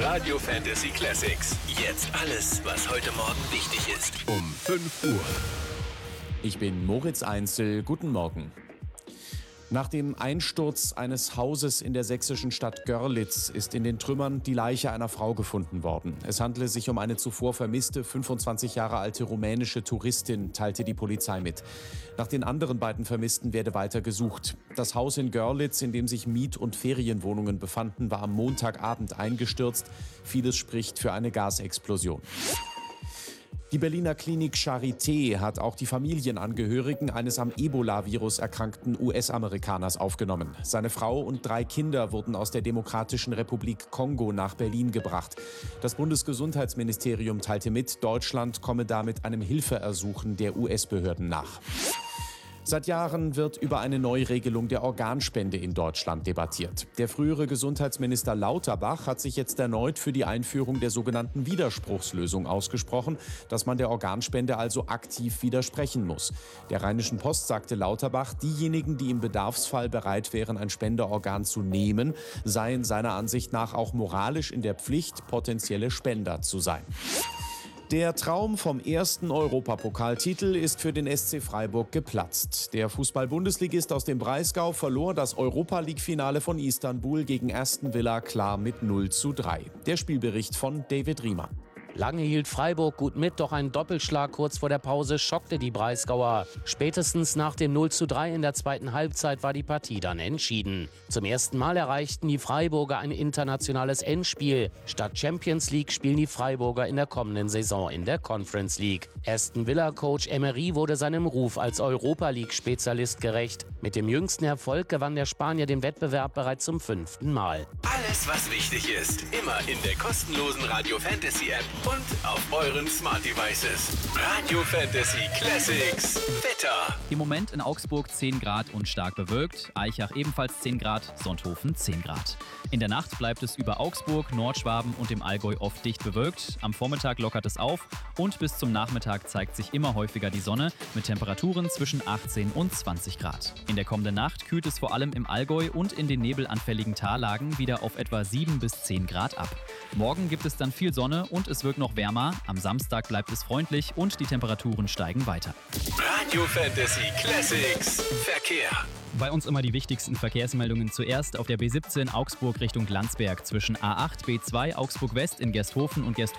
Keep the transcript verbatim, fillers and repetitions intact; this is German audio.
Radio Fantasy Classics. Jetzt alles, was heute Morgen wichtig ist. Um fünf Uhr. Ich bin Moritz Einzel. Guten Morgen. Nach dem Einsturz eines Hauses in der sächsischen Stadt Görlitz ist in den Trümmern die Leiche einer Frau gefunden worden. Es handele sich um eine zuvor vermisste, fünfundzwanzig Jahre alte rumänische Touristin, teilte die Polizei mit. Nach den anderen beiden Vermissten werde weiter gesucht. Das Haus in Görlitz, in dem sich Miet- und Ferienwohnungen befanden, war am Montagabend eingestürzt. Vieles spricht für eine Gasexplosion. Die Berliner Klinik Charité hat auch die Familienangehörigen eines am Ebola-Virus erkrankten U S-Amerikaners aufgenommen. Seine Frau und drei Kinder wurden aus der Demokratischen Republik Kongo nach Berlin gebracht. Das Bundesgesundheitsministerium teilte mit, Deutschland komme damit einem Hilfeersuchen der U S-Behörden nach. Seit Jahren wird über eine Neuregelung der Organspende in Deutschland debattiert. Der frühere Gesundheitsminister Lauterbach hat sich jetzt erneut für die Einführung der sogenannten Widerspruchslösung ausgesprochen, dass man der Organspende also aktiv widersprechen muss. Der Rheinischen Post sagte Lauterbach, diejenigen, die im Bedarfsfall bereit wären, ein Spenderorgan zu nehmen, seien seiner Ansicht nach auch moralisch in der Pflicht, potenzielle Spender zu sein. Der Traum vom ersten Europapokaltitel ist für den S C Freiburg geplatzt. Der Fußball-Bundesligist aus dem Breisgau verlor das Europa-League-Finale von Istanbul gegen Aston Villa klar mit null zu drei. Der Spielbericht von David Riemer. Lange hielt Freiburg gut mit, doch ein Doppelschlag kurz vor der Pause schockte die Breisgauer. Spätestens nach dem null zu drei in der zweiten Halbzeit war die Partie dann entschieden. Zum ersten Mal erreichten die Freiburger ein internationales Endspiel. Statt Champions League spielen die Freiburger in der kommenden Saison in der Conference League. Aston Villa-Coach Emery wurde seinem Ruf als Europa-League-Spezialist gerecht. Mit dem jüngsten Erfolg gewann der Spanier den Wettbewerb bereits zum fünften Mal. Alles, was wichtig ist, immer in der kostenlosen Radio Fantasy App und auf euren Smart Devices. Radio Fantasy Classics. Wetter. Im Moment in Augsburg zehn Grad und stark bewölkt. Aichach ebenfalls zehn Grad, Sonthofen zehn Grad. In der Nacht bleibt es über Augsburg, Nordschwaben und dem Allgäu oft dicht bewölkt. Am Vormittag lockert es auf und bis zum Nachmittag zeigt sich immer häufiger die Sonne mit Temperaturen zwischen achtzehn und zwanzig Grad. In der kommenden Nacht kühlt es vor allem im Allgäu und in den nebelanfälligen Tallagen wieder auf etwa sieben bis zehn Grad ab. Morgen gibt es dann viel Sonne und es wird noch wärmer. Am Samstag bleibt es freundlich und die Temperaturen steigen weiter. Radio Fantasy Classics. Verkehr. Bei uns immer die wichtigsten Verkehrsmeldungen zuerst auf der B siebzehn Augsburg Richtung Landsberg zwischen A acht, B zwei Augsburg West in Gersthofen und Gersthofen